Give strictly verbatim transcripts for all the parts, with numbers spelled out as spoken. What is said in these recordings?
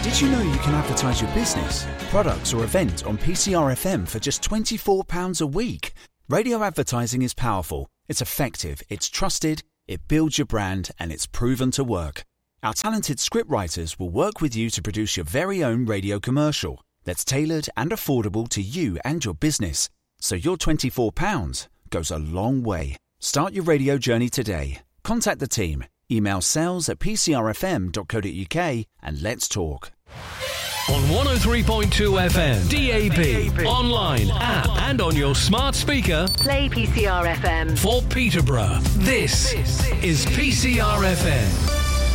Did you know you can advertise your business, products or event on P C R F M for just twenty-four pounds a week? Radio advertising is powerful, it's effective, it's trusted, it builds your brand and it's proven to work. Our talented scriptwriters will work with you to produce your very own radio commercial that's tailored and affordable to you and your business. So your twenty-four pounds goes a long way. Start your radio journey today. Contact the team. Email sales at p c r f m dot co dot u k and let's talk. On one oh three point two F M, D A B, online, app and on your smart speaker. Play P C R F M. For Peterborough, this is P C R F M.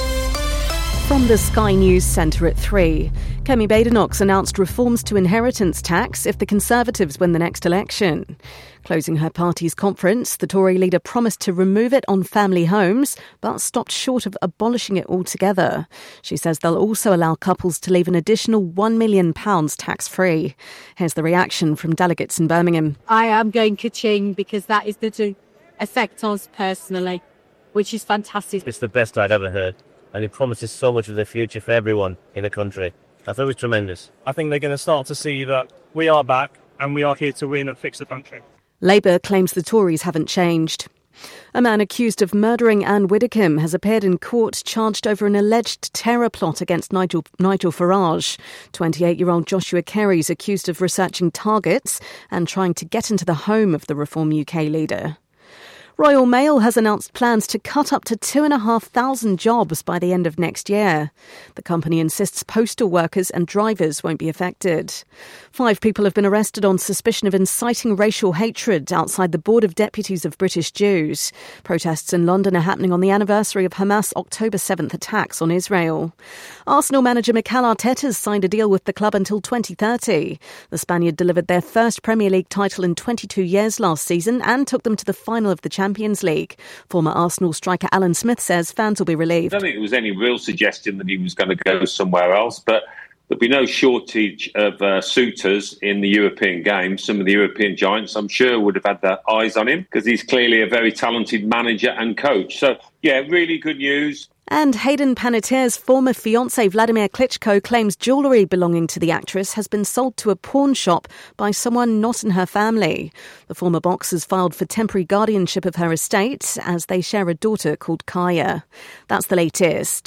From the Sky News Centre at three, Kemi Badenoch announced reforms to inheritance tax if the Conservatives win the next election. Closing her party's conference, the Tory leader promised to remove it on family homes, but stopped short of abolishing it altogether. She says they'll also allow couples to leave an additional one million pounds tax-free. Here's the reaction from delegates in Birmingham. I am going ka-ching because that is going to affect us personally, which is fantastic. It's the best I'd ever heard, and it promises so much of the future for everyone in the country. I thought it was tremendous. I think they're going to start to see that we are back and we are here to win and fix the country. Labour claims the Tories haven't changed. A man accused of murdering Anne Widdecombe has appeared in court charged over an alleged terror plot against Nigel, Nigel Farage. twenty-eight-year-old Joshua Kerry is accused of researching targets and trying to get into the home of the Reform U K leader. Royal Mail has announced plans to cut up to two and a half thousand jobs by the end of next year. The company insists postal workers and drivers won't be affected. Five people have been arrested on suspicion of inciting racial hatred outside the Board of Deputies of British Jews. Protests in London are happening on the anniversary of Hamas' October seventh attacks on Israel. Arsenal manager Mikel Arteta has signed a deal with the club until twenty thirty. The Spaniard delivered their first Premier League title in twenty-two years last season and took them to the final of the Champions League. Former Arsenal striker Alan Smith says fans will be relieved. I don't think there was any real suggestion that he was going to go somewhere else, but there'll be no shortage of uh, suitors in the European games. Some of the European giants, I'm sure, would have had their eyes on him because he's clearly a very talented manager and coach. So, yeah, really good news. And Hayden Panettiere's former fiancé Vladimir Klitschko claims jewellery belonging to the actress has been sold to a pawn shop by someone not in her family. The former boxer's filed for temporary guardianship of her estate as they share a daughter called Kaya. That's the latest.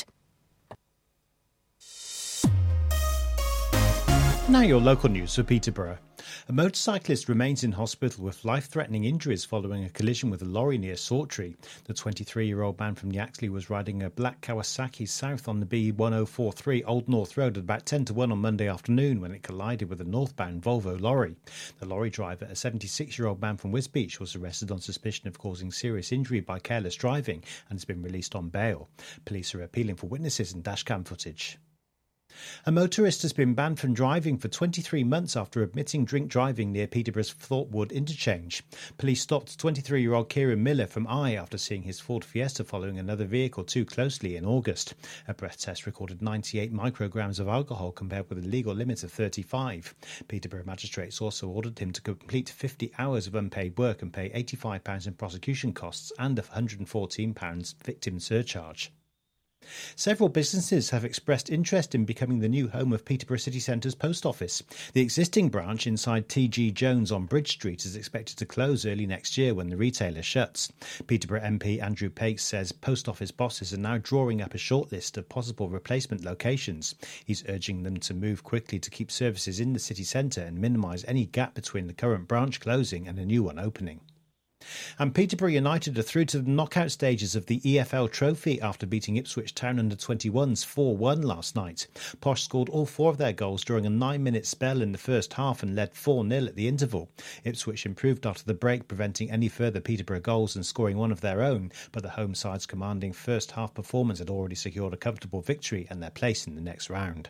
Now your local news for Peterborough. A motorcyclist remains in hospital with life-threatening injuries following a collision with a lorry near Sawtrey. The twenty-three-year-old man from Yaxley was riding a black Kawasaki south on the B one oh four three Old North Road at about ten to one on Monday afternoon when it collided with a northbound Volvo lorry. The lorry driver, a seventy-six-year-old man from Wisbech, was arrested on suspicion of causing serious injury by careless driving and has been released on bail. Police are appealing for witnesses and dashcam footage. A motorist has been banned from driving for twenty-three months after admitting drink driving near Peterborough's Thorpewood interchange. Police stopped twenty-three-year-old Kieran Miller from Eye after seeing his Ford Fiesta following another vehicle too closely in August. A breath test recorded ninety-eight micrograms of alcohol compared with a legal limit of thirty-five. Peterborough magistrates also ordered him to complete fifty hours of unpaid work and pay eighty-five pounds in prosecution costs and a one hundred fourteen pounds victim surcharge. Several businesses have expressed interest in becoming the new home of Peterborough City Centre's post office. The existing branch inside T G Jones on Bridge Street is expected to close early next year when the retailer shuts. Peterborough M P Andrew Pace says post office bosses are now drawing up a shortlist of possible replacement locations. He's urging them to move quickly to keep services in the city centre and minimise any gap between the current branch closing and a new one opening. And Peterborough United are through to the knockout stages of the E F L Trophy after beating Ipswich Town under twenty-ones four one last night. Posh scored all four of their goals during a nine-minute spell in the first half and led four nil at the interval. Ipswich improved after the break, preventing any further Peterborough goals and scoring one of their own, but the home side's commanding first-half performance had already secured a comfortable victory and their place in the next round.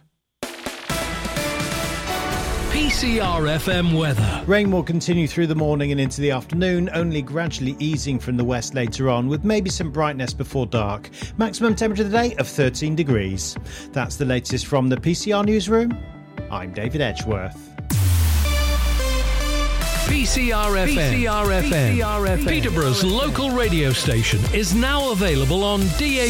P C R F M weather. Rain will continue through the morning and into the afternoon, only gradually easing from the west later on, with maybe some brightness before dark. Maximum temperature of the day of thirteen degrees. That's the latest from the P C R Newsroom. I'm David Edgeworth. P C R F M. P C R F M. P C R F M. Peterborough's local radio station is now available on D A B.